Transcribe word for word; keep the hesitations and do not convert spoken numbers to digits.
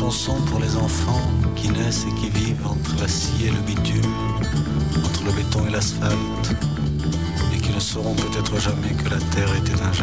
chanson pour les enfants qui naissent et qui vivent entre la scie et le bitume, entre le béton et l'asphalte, et qui ne sauront peut-être jamais que la terre était un jardin.